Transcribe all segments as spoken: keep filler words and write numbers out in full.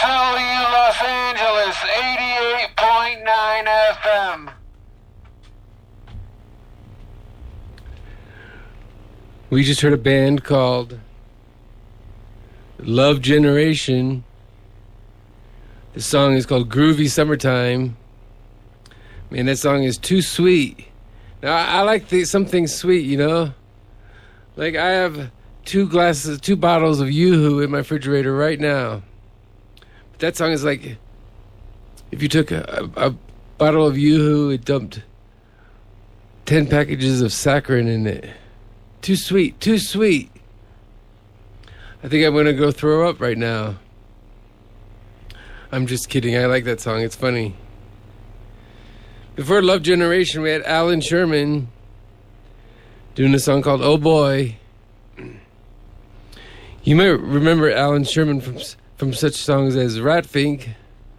tell you, Los Angeles, eighty-eight point nine F M. We just heard a band called Love Generation. The song is called Groovy Summertime. Man, that song is too sweet. Now, I, I like the, something sweet, you know? Like, I have two glasses, two bottles of Yoo-Hoo in my refrigerator right now. But that song is like, if you took a, a, a bottle of Yoo-Hoo, it dumped ten packages of saccharin in it. Too sweet, too sweet. I think I'm going to go throw up right now. I'm just kidding. I like that song. It's funny. Before Love Generation, we had Alan Sherman doing a song called Oh Boy. You might remember Alan Sherman from from such songs as Ratfink.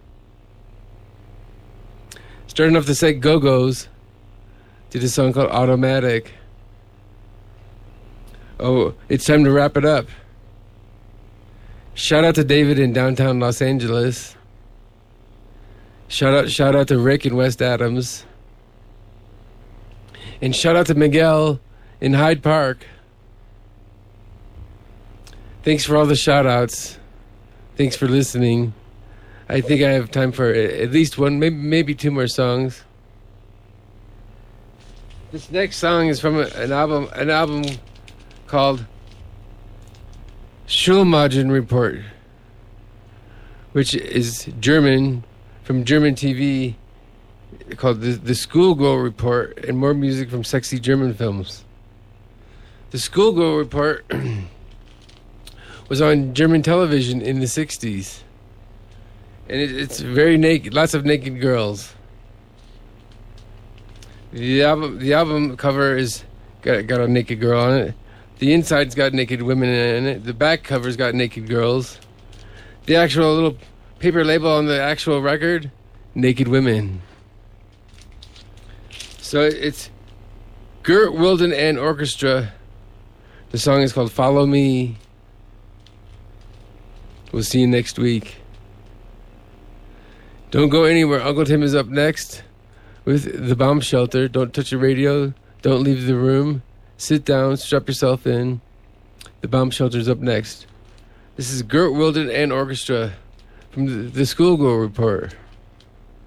Starting off the set Go-Go's, did a song called Automatic. Oh, it's time to wrap it up. Shout out to David in downtown Los Angeles. Shout out, shout out to Rick in West Adams. And shout out to Miguel in Hyde Park. Thanks for all the shout outs. Thanks for listening. I think I have time for at least one, maybe, maybe two more songs. This next song is from an album, an album called Schulmagen Report, which is German, from German T V, called the, the Schoolgirl Report, and more music from sexy German films. The Schoolgirl Report was on German television in the sixties, and it, it's very naked, lots of naked girls. The album, the album cover is got, got a naked girl on it. The inside's got naked women in it. The back cover's got naked girls. The actual little paper label on the actual record, naked women. So it's Gert Wilden and Orchestra. The song is called Follow Me. We'll see you next week. Don't go anywhere. Uncle Tim is up next with The Bomb Shelter. Don't touch your radio. Don't leave the room. Sit down, strap yourself in. The Bomb Shelter's up next. This is Gert Wilden and Orchestra from the, the Schoolgirl Report.